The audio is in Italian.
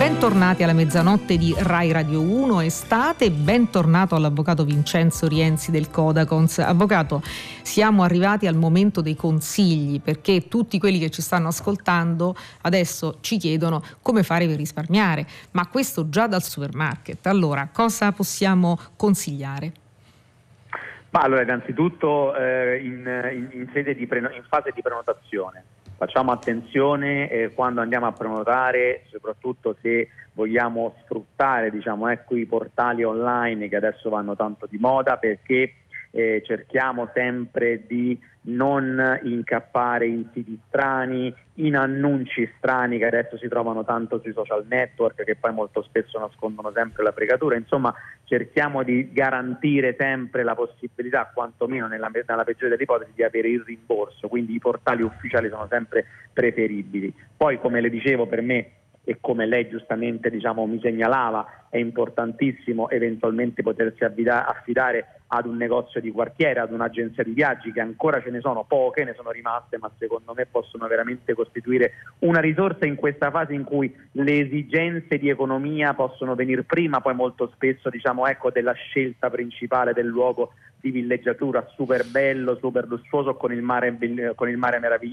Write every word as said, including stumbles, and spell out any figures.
Bentornati alla mezzanotte di Rai Radio uno Estate, bentornato all'avvocato Vincenzo Rienzi del Codacons. Avvocato, siamo arrivati al momento dei consigli, perché tutti quelli che ci stanno ascoltando adesso ci chiedono come fare per risparmiare, ma questo già dal supermarket. Allora, cosa possiamo consigliare? Ma allora, innanzitutto eh, in, in, in, sede di preno- in fase di prenotazione facciamo attenzione eh, quando andiamo a prenotare, soprattutto se vogliamo sfruttare, diciamo, ecco, i portali online che adesso vanno tanto di moda, perché eh, cerchiamo sempre di non incappare in siti strani, in annunci strani che adesso si trovano tanto sui social network, che poi molto spesso nascondono sempre la fregatura. Insomma, cerchiamo di garantire sempre la possibilità, quantomeno nella, nella peggiore delle ipotesi, di avere il rimborso, quindi i portali ufficiali sono sempre preferibili. Poi, come le dicevo, per me, e come lei giustamente, diciamo, mi segnalava, è importantissimo eventualmente potersi affida- affidare ad un negozio di quartiere, ad un'agenzia di viaggi, che ancora ce ne sono poche, ne sono rimaste, ma secondo me possono veramente costituire una risorsa in questa fase in cui le esigenze di economia possono venire prima, poi molto spesso, diciamo, ecco, della scelta principale del luogo di villeggiatura super bello, super lussuoso, con il mare, con il mare meraviglioso.